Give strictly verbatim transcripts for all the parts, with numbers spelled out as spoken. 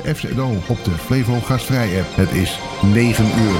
F Z O op de Flevo Gastvrij app. Het is negen uur.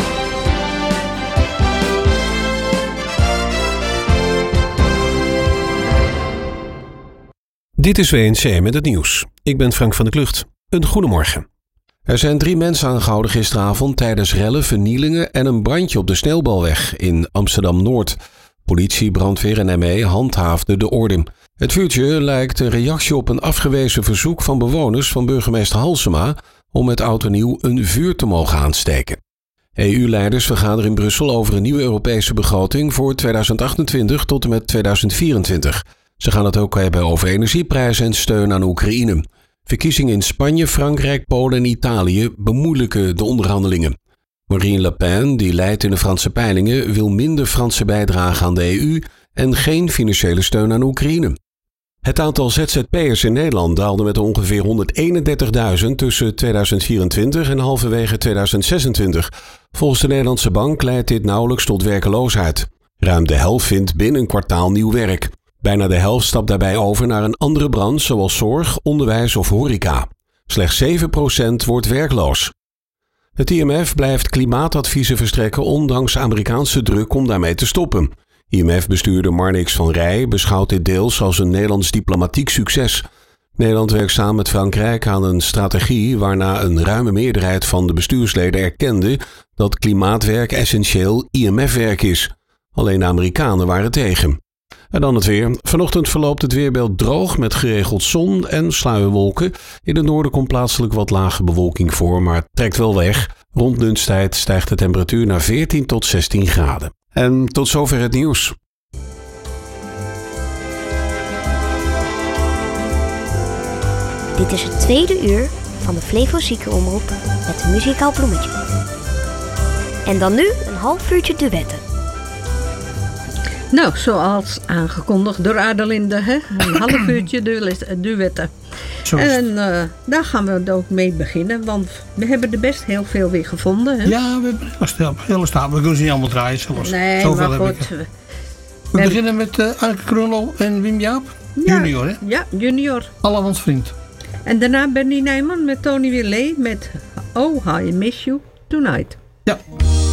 Dit is W N C met het nieuws. Ik ben Frank van der Klucht. Een goedemorgen. Er zijn drie mensen aangehouden gisteravond tijdens rellen, vernielingen en een brandje op de Sneeuwbalweg in Amsterdam-Noord. Politie, brandweer en M E handhaafden de orde. Het vuurtje lijkt een reactie op een afgewezen verzoek van bewoners van burgemeester Halsema om met oud en nieuw een vuur te mogen aansteken. E U-leiders vergaderen in Brussel over een nieuwe Europese begroting voor tweeduizend achtentwintig tot en met tweeduizend vierentwintig. Ze gaan het ook hebben over energieprijzen en steun aan Oekraïne. Verkiezingen in Spanje, Frankrijk, Polen en Italië bemoeilijken de onderhandelingen. Marine Le Pen, die leidt in de Franse peilingen, wil minder Franse bijdrage aan de E U en geen financiële steun aan Oekraïne. Het aantal Z Z P'ers in Nederland daalde met ongeveer honderdeenendertigduizend tussen tweeduizend vierentwintig en halverwege tweeduizend zesentwintig. Volgens de Nederlandse Bank leidt dit nauwelijks tot werkeloosheid. Ruim de helft vindt binnen een kwartaal nieuw werk. Bijna de helft stapt daarbij over naar een andere branche zoals zorg, onderwijs of horeca. Slechts zeven procent wordt werkloos. Het I M F blijft klimaatadviezen verstrekken ondanks Amerikaanse druk om daarmee te stoppen. I M F-bestuurder Marnix van Rij beschouwt dit deels als een Nederlands diplomatiek succes. Nederland werkt samen met Frankrijk aan een strategie waarna een ruime meerderheid van de bestuursleden erkende dat klimaatwerk essentieel I M F-werk is. Alleen de Amerikanen waren tegen. En dan het weer. Vanochtend verloopt het weerbeeld droog met geregeld zon en sluierwolken. In het noorden komt plaatselijk wat lage bewolking voor, maar het trekt wel weg. Rond lunchtijd stijgt de temperatuur naar veertien tot zestien graden. En tot zover het nieuws. Dit is het tweede uur van de Flevo Ziekenomroep met een muzikaal bloemetje. En dan nu een half uurtje duetten. Nou, zoals aangekondigd door Adelinde, hè? Een half uurtje du- duetten. En uh, daar gaan we het ook mee beginnen, want we hebben er best heel veel weer gevonden. Hè? Ja, we hebben een hele stapel. We kunnen ze niet allemaal draaien zelfs. Nee, Zoveel maar heb goed. ik. We, we beginnen met uh, Anneke Krullo en Wim Jaap. Ja, junior, hè? Ja, junior. Allemaal vriend. En daarna Bernie Nijman met Tony Willet met Oh, I Miss You Tonight. Ja.